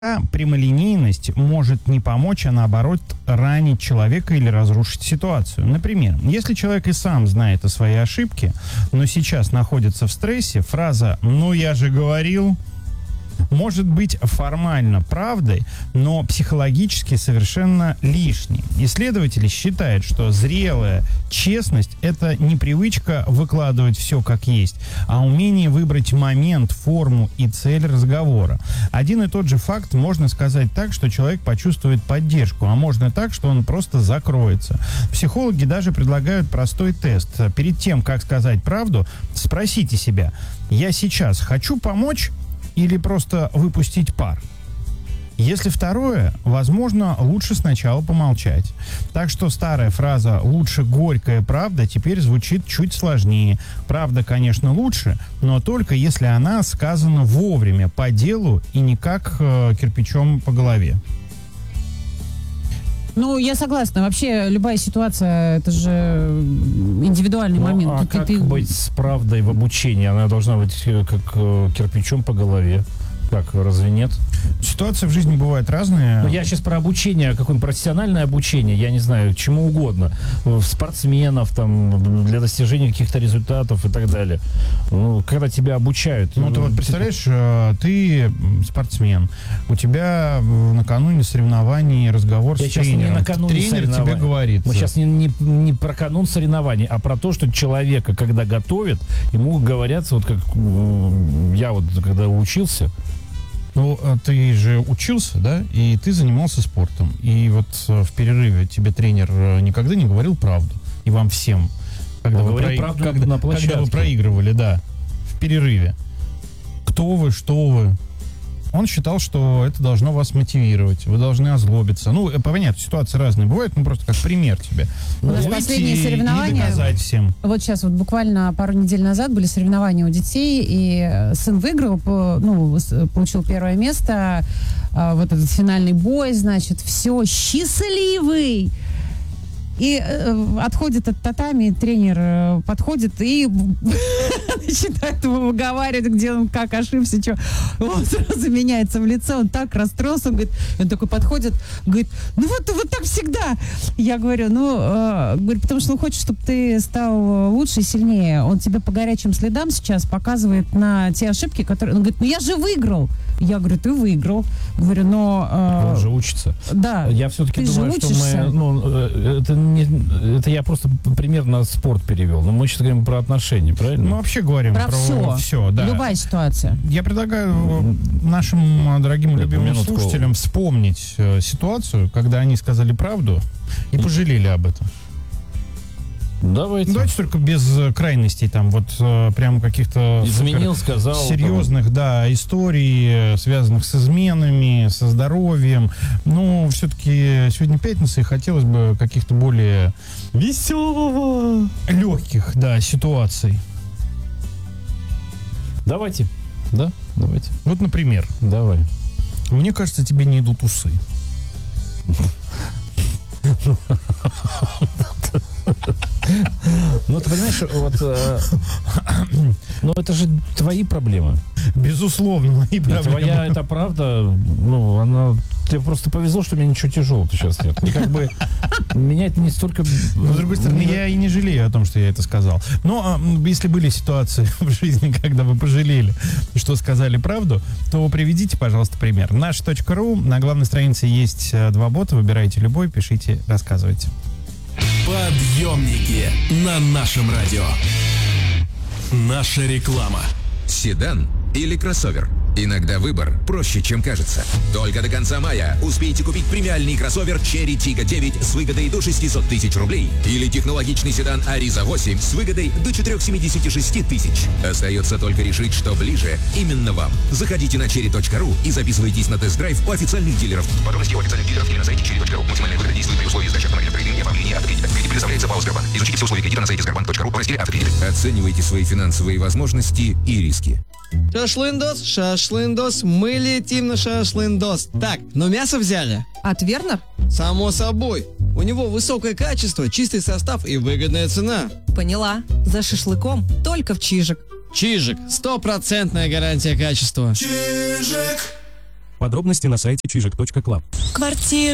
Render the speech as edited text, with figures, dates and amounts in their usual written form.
Прямолинейность может не помочь, а наоборот ранить человека или разрушить ситуацию. Например, если человек и сам знает о своей ошибке, но сейчас находится в стрессе, фраза «ну я же говорил» может быть формально правдой, но психологически совершенно лишней. Исследователи считают, что зрелая честность – это не привычка выкладывать все как есть, а умение выбрать момент, форму и цель разговора. Один и тот же факт можно сказать так, что человек почувствует поддержку, а можно так, что он просто закроется. Психологи даже предлагают простой тест. Перед тем, как сказать правду, спросите себя: «Я сейчас хочу помочь или просто выпустить пар?» Если второе, возможно, лучше сначала помолчать. Так что старая фраза «лучше горькая правда» теперь звучит чуть сложнее. Правда, конечно, лучше, но только если она сказана вовремя, по делу и не как кирпичом по голове. Ну, я согласна. Вообще, любая ситуация, это же индивидуальный момент. А как быть с правдой в обучении? Она должна быть как кирпичом по голове. Так, разве нет? Ситуации в жизни бывают разные. Но я сейчас про обучение, какое-нибудь профессиональное обучение, я не знаю, чему угодно. Спортсменов, там, для достижения каких-то результатов и так далее. Ну, когда тебя обучают. Ну, ты вот представляешь, ты спортсмен, у тебя накануне соревнований разговор с тренером. Тренер тебе говорит. Мы сейчас не про канун соревнований, а про то, что человека, когда готовят, ему говорят, вот как я вот когда учился. Ну, ты же учился, да, и ты занимался спортом. И вот в перерыве тебе тренер никогда не говорил правду. И вам всем, когда вы проигрывали, да, в перерыве. Кто вы, что вы. Он считал, что это должно вас мотивировать. Вы должны озлобиться. Ну, понятно, ситуации разные бывают, ну, просто как пример тебе. У нас последние соревнования. И доказать всем. Вот сейчас, вот буквально пару недель назад были соревнования у детей, и сын выиграл, получил первое место, вот этот финальный бой, значит, все, счастливый. И отходит от татами, тренер подходит и начинает его выговаривать, где он как ошибся, что. Он сразу меняется в лице, он так расстроился, он говорит, он такой подходит, говорит, ну вот так всегда. Я говорю, потому что он хочет, чтобы ты стал лучше и сильнее. Он тебе по горячим следам сейчас показывает на те ошибки, которые... Он говорит, ну я же выиграл. Я говорю, ты выиграл. Говорю, но... Он же учится. Да. Я все-таки думаю, что это я просто примерно спорт перевел. Но мы сейчас говорим про отношения, правильно? Мы вообще говорим про все, да. Любая ситуация. Я предлагаю нашим дорогим любимым слушателям вспомнить ситуацию, когда они сказали правду и пожалели об этом. Давайте только без крайностей, там, вот прям каких-то сказал, серьезных, да, историй, связанных с изменами, со здоровьем. Ну, все-таки сегодня пятница, и хотелось бы каких-то более веселого, легких, да, ситуаций. Давайте. Да, давайте. Вот, например. Давай. Мне кажется, тебе не идут усы. Ну, ты понимаешь, вот, ну, это же твои проблемы. Безусловно, мои проблемы. Твоя, это правда, ну, она... Тебе просто повезло, что у меня ничего тяжелого сейчас нет. И как бы меня это не столько... Но, с другой стороны, я и не жалею о том, что я это сказал. Но если были ситуации в жизни, когда вы пожалели, что сказали правду, то приведите, пожалуйста, пример. Наш.ру, на главной странице есть 2 бота, выбирайте любой, пишите, рассказывайте. Подъемники на нашем радио. Наша реклама. Седан или кроссовер? Иногда выбор проще, чем кажется. Только до конца мая успейте купить премиальный кроссовер Cherry Tiggo 9 с выгодой до 600 тысяч рублей или технологичный седан Ariza 8 с выгодой до 476 тысяч. Остается только решить, что ближе именно вам. Заходите на cherry.ru и записывайтесь на тест-драйв у официальных дилеров. Подробности у официальных дилеров или на сайте cherry.ru. Максимальная выгода действует при условии сдачи автомобиля в кредит и оформления автокредита. Кредит предоставляется ПАО «Сбербанк». Изучите все условия кредита на сайте sberbank.ru в разделе «Автокредит». Оценивайте свои финансовые возможности и риски. Шашлындос, мы летим на шашлындос. Так, но мясо взяли? От Вернер? Само собой. У него высокое качество, чистый состав и выгодная цена. Поняла. За шашлыком только в Чижик. Чижик. 100% гарантия качества. Чижик. Подробности на сайте чижик.club. Квартира.